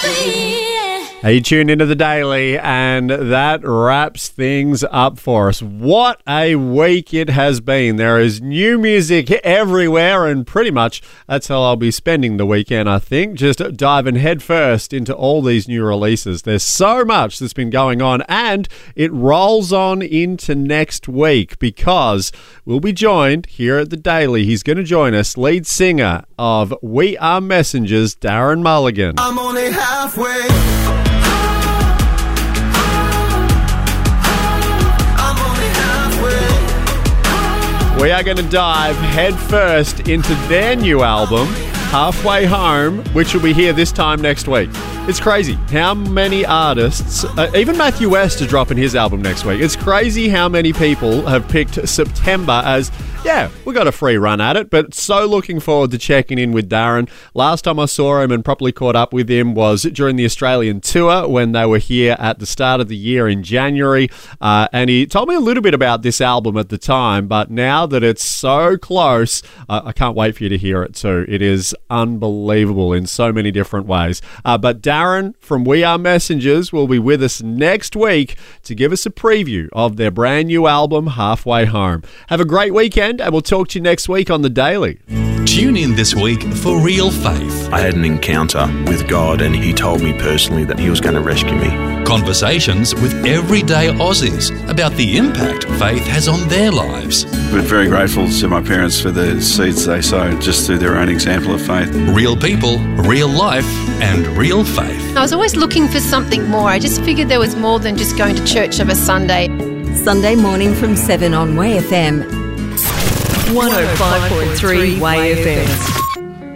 You tuned into the Daily, and that wraps things up for us. What a week it has been. There is new music everywhere, and pretty much that's how I'll be spending the weekend, I think, just diving headfirst into all these new releases. There's so much that's been going on, and it rolls on into next week because we'll be joined here at the Daily. He's going to join us, lead singer of We Are Messengers, Darren Mulligan. I'm only halfway. We are going to dive headfirst into their new album, Halfway Home, which will be here this time next week. It's crazy how many artists, even Matthew West is dropping his album next week. It's crazy how many people have picked September as, yeah, we got a free run at it, but so looking forward to checking in with Darren. Last time I saw him and properly caught up with him was during the Australian tour when they were here at the start of the year in January, and he told me a little bit about this album at the time, but now that it's so close, I can't wait for you to hear it too. It is unbelievable in so many different ways. But Darren from We Are Messengers will be with us next week to give us a preview of their brand new album, Halfway Home. Have a great weekend, and we'll talk to you next week on The Daily. Tune in this week for Real Faith. I had an encounter with God, and he told me personally that he was going to rescue me. Conversations with everyday Aussies about the impact faith has on their lives. We're very grateful to my parents for the seeds they sowed just through their own example of faith. Real people, real life, and real faith. I was always looking for something more. I just figured there was more than just going to church of a Sunday. Sunday morning from 7 on Way FM. 105.3 Way FM.